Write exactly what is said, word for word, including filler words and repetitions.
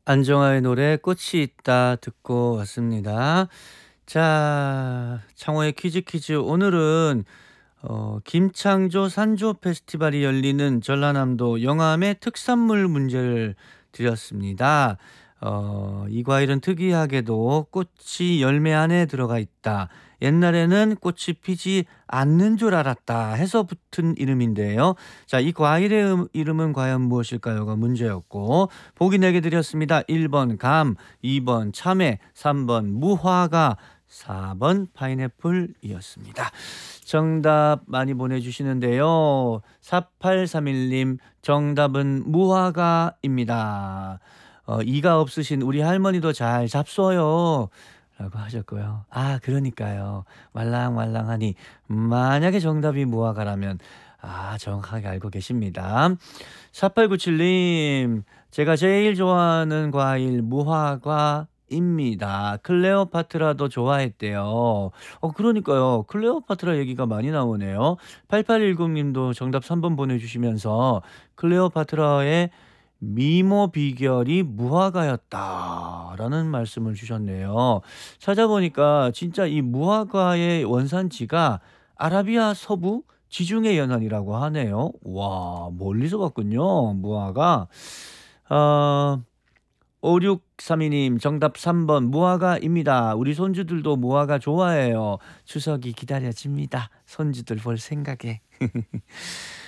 안정화의 노래 꽃이 있다 듣고 왔습니다. 자, 창호의 퀴즈 퀴즈 오늘은 어 김창조 산조 페스티벌이 열리는 전라남도 영암의 특산물 문제를 드렸습니다. 어 이 과일은 특이하게도 꽃이 열매 안에 들어가 있다. 옛날에는 꽃이 피지 않는 줄 알았다 해서 붙은 이름인데요. 자, 이 과일의 음 이름은 과연 무엇일까요가 문제였고 보기 네 개 드렸습니다. 일 번 감, 이 번 참외, 삼 번 무화과, 사 번 파인애플이었습니다. 정답 많이 보내주시는데요. 사팔삼일 님 정답은 무화과입니다. 어 이가 없으신 우리 할머니도 잘 잡숴요 라고 하셨고요. 아, 그러니까요. 말랑말랑하니 만약에 정답이 무화과라면 아, 정확하게 알고 계십니다. 사팔구칠 님 제가 제일 좋아하는 과일 무화과입니다. 클레오파트라도 좋아했대요. 어 그러니까요. 클레오파트라 얘기가 많이 나오네요. 팔팔일공 님도 정답 삼 번 보내주시면서 클레오파트라의 미모 비결이 무화과였다라는 말씀을 주셨네요. 찾아보니까 진짜 이 무화과의 원산지가 아라비아 서부 지중해 연안이라고 하네요. 와, 멀리서 왔군요, 무화과. 어 오육삼이 님 정답 삼 번 무화과입니다. 우리 손주들도 무화과 좋아해요. 추석이 기다려집니다. 손주들 볼 생각에.